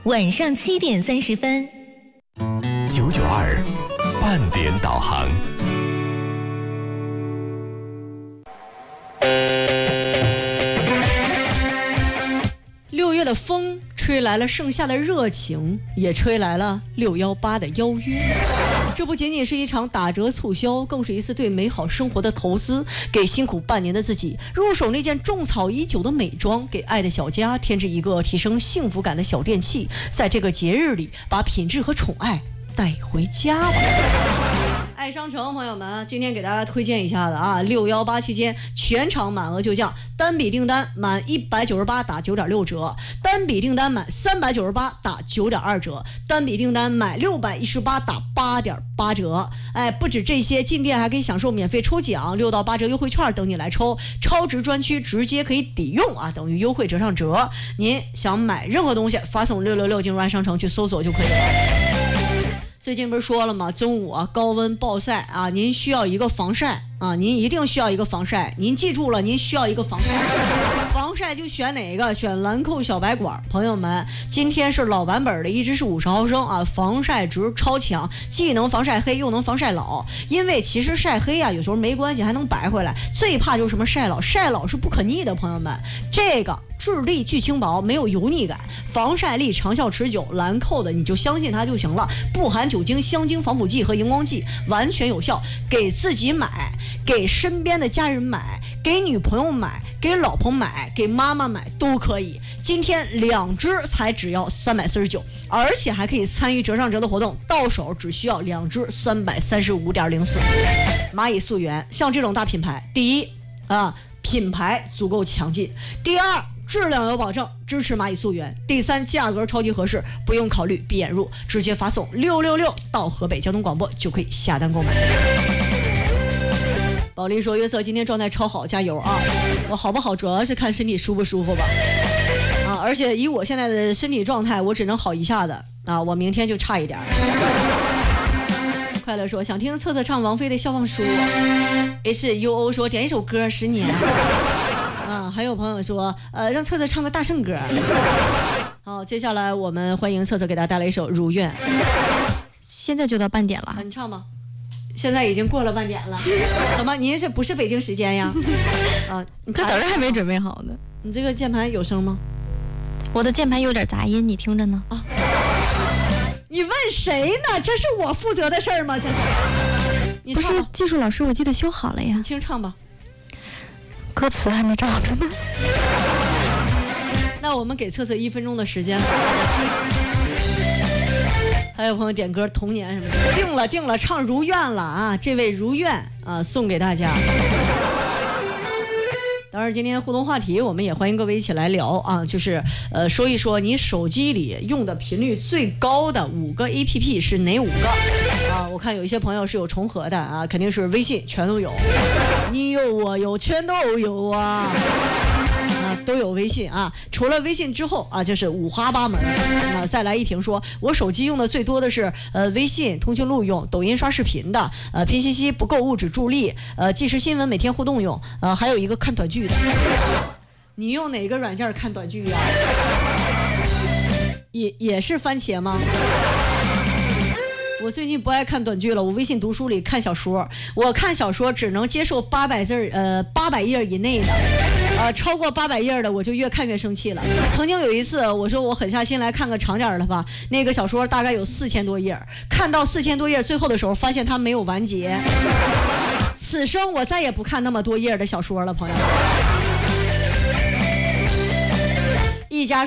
晚上7点30分。 992半点导航。 6月的风吹来了盛夏的热情，也吹来了618的邀约。这不仅仅是一场打折促销，更是一次对美好生活的投资，给辛苦半年的自己入手那件种草已久的美妆，给爱的小家添置一个提升幸福感的小电器，在这个节日里把品质和宠爱带回家吧。爱商城朋友们，今天给大家推荐一下的啊，618期间全场满额就降，单笔订单满198打9.6折，单笔订单满398打9.2折，单笔订单满618打8.8折。哎，不止这些，进店还可以享受免费抽奖，6到8折优惠券等你来抽，超值专区直接可以抵用啊，等于优惠折上折。您想买任何东西，发送666进入爱商城去搜索就可以了。最近不是说了吗？中午高温暴晒啊，您需要一个防晒啊，您一定需要一个防晒。您记住了，您需要一个防晒。防晒就选哪个？选兰蔻小白管。朋友们，今天是老版本的，一支是50毫升啊，防晒值超强，既能防晒黑又能防晒老。因为其实晒黑啊，有时候没关系，还能白回来。最怕就是什么晒老，晒老是不可逆的。朋友们，这个质地巨轻薄，没有油腻感，防晒力长效持久，兰蔻的你就相信它就行了，不含酒精、香精、防腐剂和荧光剂，完全有效。给自己买，给身边的家人买，给女朋友买，给老婆买，给妈妈买都可以。今天2支才只要349，而且还可以参与折上折的活动，到手只需要2支335.04。蚂蚁溯源，像这种大品牌，第一啊，品牌足够强劲；第二，质量有保证，支持蚂蚁溯源；第三，价格超级合适，不用考虑闭眼入，直接发送666到河北交通广播就可以下单购买。宝莉说：“约瑟今天状态超好，加油啊！我好不好主要是看身体舒不舒服吧。啊，而且以我现在的身体状态，我只能好一下子啊，我明天就差一点。”快乐说：“想听策策唱王菲的《消防书》。HUO 说点一首歌《10年》。啊，还有朋友说，让策策唱个大圣歌。好，接下来我们欢迎策策给大家带来一首《如愿》。 现在就到半点了， 你唱吧。现在已经过了半点了，怎么您是不是北京时间呀？啊，你歌词还没准备好呢。 你这个键盘有声吗？ 我的键盘有点杂音，你听着呢？ 啊，你问谁呢？这是我负责的事儿吗？这你不是技术老师，我记得修好了呀。 你清唱吧。 歌词还没找着呢。 那我们给策策1分钟的时间吧。还有朋友点歌童年什么的，定了，唱如愿了啊！这位如愿啊，送给大家。当然，今天互动话题我们也欢迎各位一起来聊啊，就是说一说你手机里用的频率最高的5个 APP 是哪5个啊？我看有一些朋友是有重合的啊，肯定是微信全都有，你有我有全都有啊。都有微信啊，除了微信之后啊，就是五花八门啊。再来一评说，我手机用的最多的是微信通讯录用，抖音刷视频的，拼信息不购物只助力，即时新闻每天互动用，还有一个看短剧的。你用哪个软件看短剧啊？也是番茄吗？我最近不爱看短剧了，我微信读书里看小说，我看小说只能接受800页以内的，超过800页的我就越看越生气了。曾经有一次我说我狠下心来看个长点的吧，那个小说大概有4000多页，看到4000多页最后的时候发现它没有完结，此生我再也不看那么多页的小说了，朋友们。一家